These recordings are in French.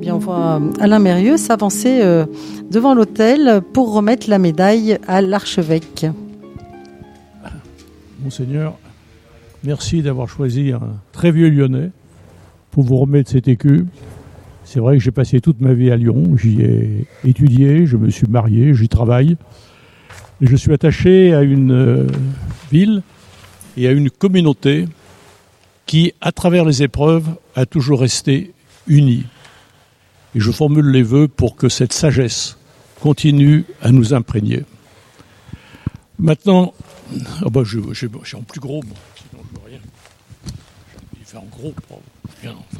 bien, on voit Alain Mérieux s'avancer devant l'autel pour remettre la médaille à l'archevêque. Monseigneur, merci d'avoir choisi un très vieux Lyonnais pour vous remettre cet écu. C'est vrai que j'ai passé toute ma vie à Lyon, j'y ai étudié, je me suis marié, j'y travaille. Et je suis attaché à une ville et à une communauté qui, à travers les épreuves, a toujours resté unie. Et je formule les vœux pour que cette sagesse continue à nous imprégner. Maintenant, j'ai en plus gros, moi, sinon je ne veux rien. Je vais faire en gros. Bien, enfin.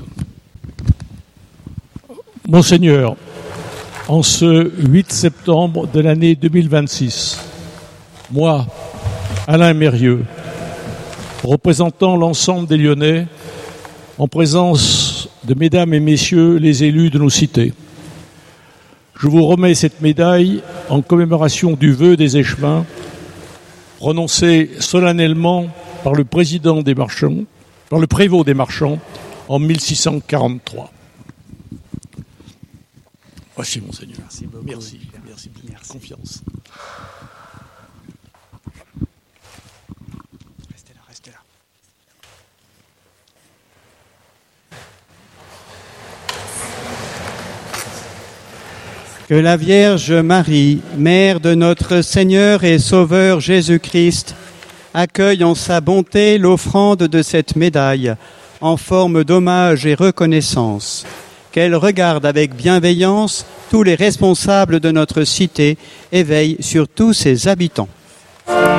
Monseigneur, en ce 8 septembre de l'année 2026, moi, Alain Mérieux, représentant l'ensemble des Lyonnais, en présence de mesdames et messieurs les élus de nos cités, je vous remets cette médaille en commémoration du vœu des échevins, prononcé solennellement par le président des marchands, par le prévôt des marchands, en 1643. Voici, Monseigneur. Merci beaucoup. Merci de votre confiance. Restez là. Que la Vierge Marie, mère de notre Seigneur et Sauveur Jésus-Christ, accueille en sa bonté l'offrande de cette médaille en forme d'hommage et reconnaissance. Qu'elle regarde avec bienveillance tous les responsables de notre cité et veille sur tous ses habitants.